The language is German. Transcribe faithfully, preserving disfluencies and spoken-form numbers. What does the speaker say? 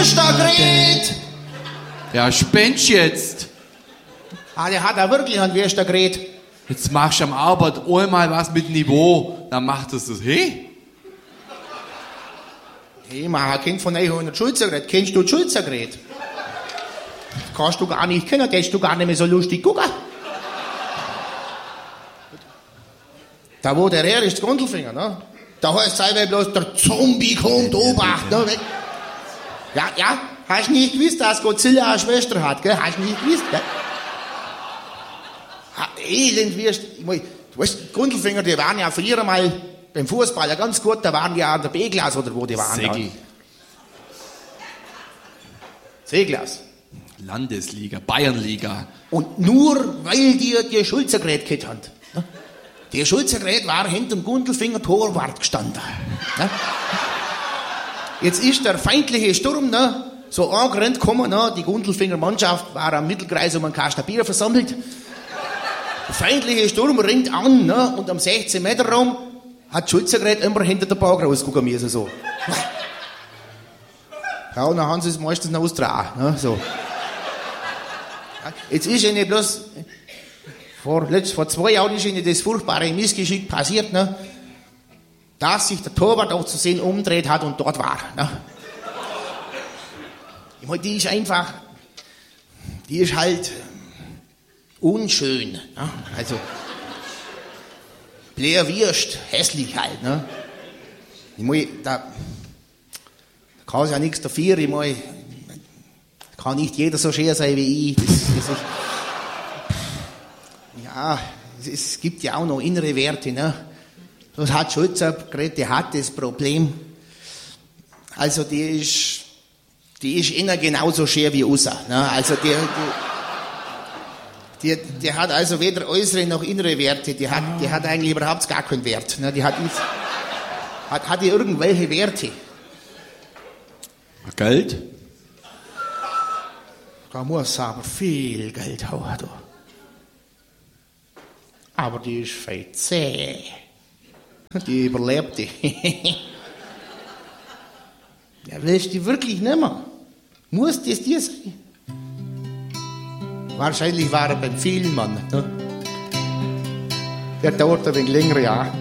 Würster geredet. Ja, spennst jetzt. Ah, der hat da wirklich einen Würster geredet. Jetzt machst du am Arbeit einmal was mit Niveau, dann macht es das, hey? Hey, man hat Kind von euch hundert Schulzer geredet. Kennst du Schulzer geredet? Kannst du gar nicht kennen, kannst du gar nicht mehr so lustig gucken. Da wo der her ist, Grundelfinger, ne? Da heißt es bloß, der Zombie kommt, Obacht, ne? Ja, ja, hast nicht gewusst, dass Godzilla eine Schwester hat, gell? Hast nicht gewusst, gell? Ha, elend wirst, ich mein, du weißt, Grundelfinger, die waren ja früher mal beim Fußball ja ganz gut, da waren die ja an der B-Klasse oder wo die waren. Segel. C-Klasse. Landesliga, Bayernliga. Und nur weil die die Schulzergerät gehabt haben. Ne? Der Schulzergerät war hinter dem Gundelfinger Torwart gestanden. Ne? Jetzt ist der feindliche Sturm ne, so angerannt gekommen, ne? Die Gundelfinger Mannschaft war am Mittelkreis um einen Kasten Bier versammelt. Der feindliche Sturm ringt an ne? Und am sechzehn Meter Raum hat Schulzergerät immer hinter der Bank rausgucken müssen. So. Ja, und dann haben sie es meistens noch ausgetragen. Ne? So. Jetzt ist ihnen bloß, vor, letzt, vor zwei Jahren ist ihnen das furchtbare Missgeschick passiert, ne, dass sich der Torwart auch zu sehen umdreht hat und dort war. Ne. Ich meine, die ist einfach, die ist halt unschön. Ne. Also, blärwirst, hässlich halt. Ne. Ich meine, da, da kann sie ja nichts dafür, ich meine, kann nicht jeder so schön sein wie ich. Das, das ist, ja, es gibt ja auch noch innere Werte. Ne? Das hat Schulzergerät, die hat das Problem. Also die ist, die ist innen genauso schön wie außen. Ne? Also die, die, die, die hat also weder äußere noch innere Werte. Die hat, die hat eigentlich überhaupt gar keinen Wert. Ne? Die hat, hat, hat die irgendwelche Werte. Geld? Da muss aber viel Geld haben. Da. Aber die ist fett zäh. Die überlebt die. Ja, willst du die wirklich nicht mehr? Muss das dir sein? Wahrscheinlich war er beim Vielmann. Ne? Der dauert ein wenig länger, ja.